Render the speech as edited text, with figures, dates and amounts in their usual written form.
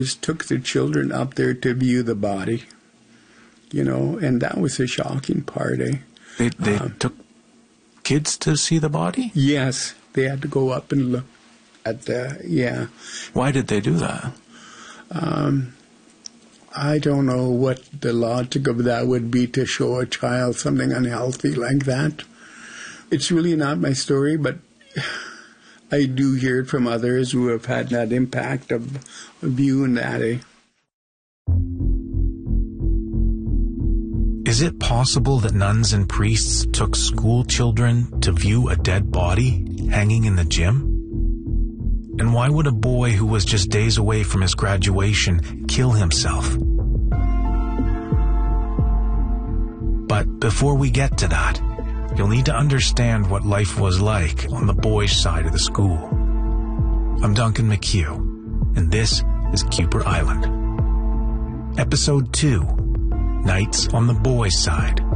Just took the children up there to view the body, and that was a shocking part, eh? They took kids to see the body? Yes, they had to go up and look at yeah. Why did they do that? I don't know what the logic of that would be, to show a child something unhealthy like that. It's really not my story, but I do hear it from others who have had that impact of viewing that. Is it possible that nuns and priests took school children to view a dead body hanging in the gym? And why would a boy who was just days away from his graduation kill himself? But before we get to that, you'll need to understand what life was like on the boys' side of the school. I'm Duncan McHugh, and this is Kuper Island. Episode 2, Nights on the Boys' Side.